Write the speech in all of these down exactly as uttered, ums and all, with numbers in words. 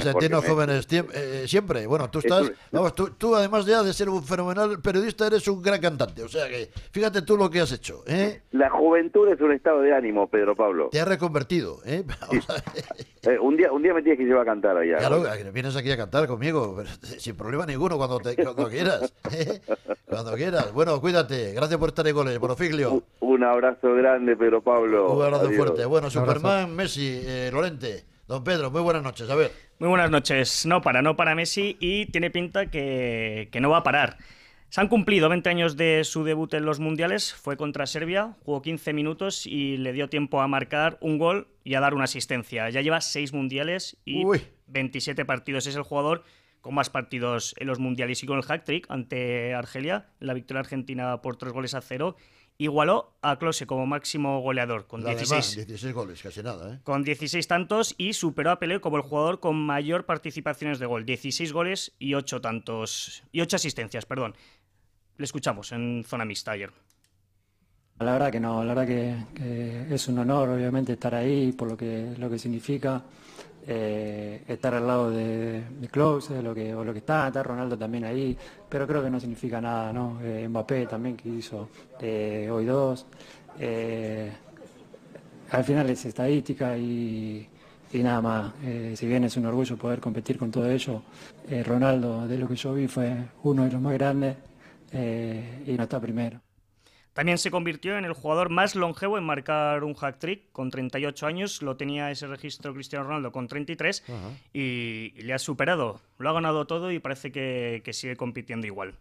argentinos Messi, jóvenes eh, siempre. Bueno, tú estás, un, vamos, tú, tú además ya de ser un fenomenal periodista, eres un gran cantante. O sea que, fíjate tú lo que has hecho, ¿eh? La juventud es un estado de ánimo, Pedro Pablo. Te has reconvertido, ¿eh? Sí. eh un día un día me tienes que llevar a cantar allá. Claro, vienes aquí a cantar conmigo, pero sin problema ninguno, cuando, te, cuando quieras. ¿eh? Cuando quieras. Bueno, cuídate. Gracias por estar en Goles, Borofiglio. Un, un abrazo grande, Pedro Pablo. Un abrazo Adiós. fuerte. Bueno, Un Superman, abrazo. Messi, eh, Lorente, don Pedro, muy buenas noches. A ver. Muy buenas noches. No para, no para Messi y tiene pinta que, que no va a parar. Se han cumplido veinte años de su debut en los mundiales, fue contra Serbia, jugó quince minutos y le dio tiempo a marcar un gol y a dar una asistencia. Ya lleva seis mundiales y Uy. veintisiete partidos. Es el jugador con más partidos en los mundiales y con el hat-trick ante Argelia, la victoria argentina por tres goles a cero. Igualó a Klose como máximo goleador con dieciséis, dieciséis goles, casi nada, ¿eh? con dieciséis tantos y superó a Pelé como el jugador con mayor participaciones de gol, dieciséis goles y ocho tantos y ocho asistencias, perdón. Le escuchamos en zona mixta ayer. La verdad que no, la verdad que, que es un honor obviamente estar ahí por lo que lo que significa eh, estar al lado de, de Klose, de lo que o lo que está, está Ronaldo también ahí, pero creo que no significa nada, ¿no? Eh, Mbappé también que hizo eh, hoy dos. Eh, al final es estadística y, y nada más. Eh, si bien es un orgullo poder competir con todo ello, eh, Ronaldo, de lo que yo vi, fue uno de los más grandes eh, y no está primero. También se convirtió en el jugador más longevo en marcar un hat-trick con treinta y ocho años. Lo tenía ese registro Cristiano Ronaldo con treinta y tres uh-huh. y, y le ha superado. Lo ha ganado todo y parece que, que sigue compitiendo igual.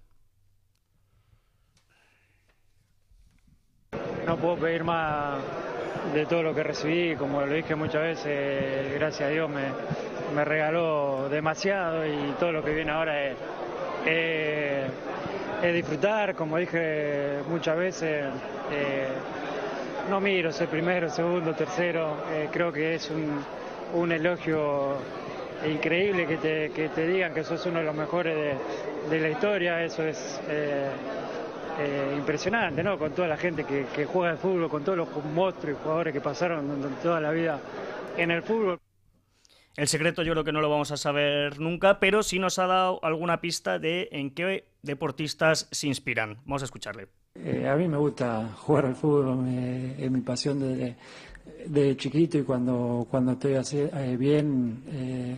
No puedo pedir más de todo lo que recibí. Como lo dije muchas veces, gracias a Dios me, me regaló demasiado y todo lo que viene ahora es... es Es disfrutar, como dije muchas veces, eh, no miro ser primero, segundo, tercero, eh, creo que es un, un elogio increíble que te, que te digan que sos uno de los mejores de, de la historia, eso es eh, eh, impresionante, ¿no? Con toda la gente que, que juega al fútbol, con todos los monstruos y jugadores que pasaron toda la vida en el fútbol. El secreto yo creo que no lo vamos a saber nunca, pero sí nos ha dado alguna pista de en qué deportistas se inspiran. Vamos a escucharle. Eh, a mí me gusta jugar al fútbol, me, es mi pasión desde, desde chiquito y cuando, cuando estoy así, eh, bien eh,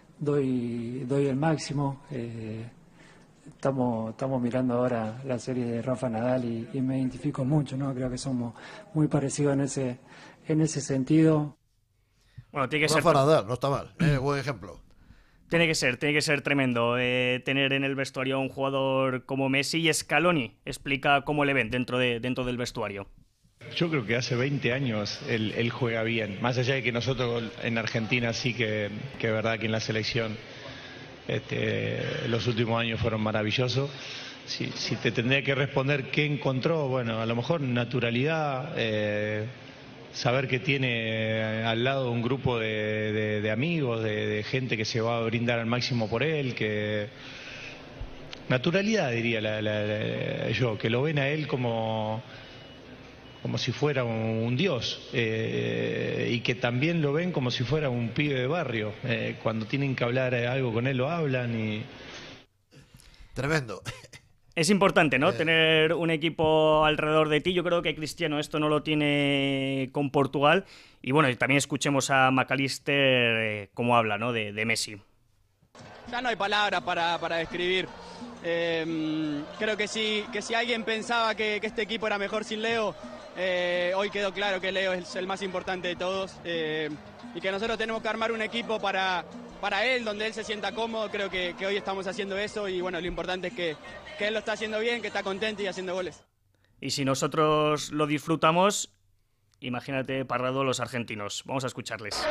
doy, doy el máximo. Eh, estamos, estamos mirando ahora la serie de Rafa Nadal y, y me identifico mucho, ¿no? Creo que somos muy parecidos en ese, en ese sentido. Bueno, tiene que Rafa ser... Nadal, no está mal, eh, buen ejemplo. Tiene que ser, tiene que ser tremendo eh, tener en el vestuario a un jugador como Messi. Y Scaloni explica cómo le ven dentro, de, dentro del vestuario. Yo creo que hace veinte años él, él juega bien, más allá de que nosotros en Argentina sí que, que es verdad que en la selección este, los últimos años fueron maravillosos. Si, si te tendría que responder qué encontró, bueno, a lo mejor naturalidad... Eh, saber que tiene al lado un grupo de, de, de amigos, de, de gente que se va a brindar al máximo por él, que naturalidad diría la, la, la, yo, que lo ven a él como, como si fuera un, un dios eh, y que también lo ven como si fuera un pibe de barrio. Eh, cuando tienen que hablar algo con él lo hablan y... Tremendo. Es importante, ¿no? Eh. Tener un equipo alrededor de ti. Yo creo que Cristiano esto no lo tiene con Portugal. Y bueno, también escuchemos a McAllister eh, cómo habla, ¿no? De, de Messi. Ya no hay palabras para, para describir. Eh, creo que si, que si alguien pensaba que, que este equipo era mejor sin Leo, eh, hoy quedó claro que Leo es el más importante de todos. Eh, y que nosotros tenemos que armar un equipo para, para él, donde él se sienta cómodo. Creo que, que hoy estamos haciendo eso y bueno, lo importante es que, que él lo está haciendo bien, que está contento y haciendo goles. Y si nosotros lo disfrutamos, imagínate Parrado los argentinos. Vamos a escucharles.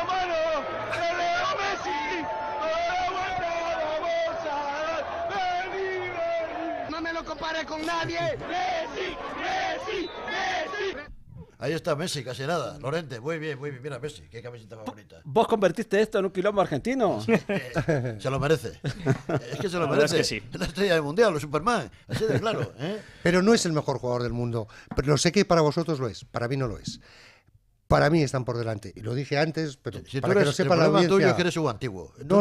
No me lo compare con nadie. Messi, Messi, Messi. Ahí está Messi, casi nada. Lorente, muy bien, muy bien. Mira Messi, qué camiseta más bonita. ¿Vos convertiste esto en un quilombo argentino? Eh, se lo merece. Es que se lo La merece. verdad es que sí. Es la estrella del mundial, los Superman. Así de claro. ¿eh? Pero no es el mejor jugador del mundo. Pero sé que para vosotros lo es. Para mí no lo es. Para mí están por delante. Y lo dije antes, pero Si para tú eres, que lo sepa el la problema audiencia... tuyo es que eres un antiguo. No,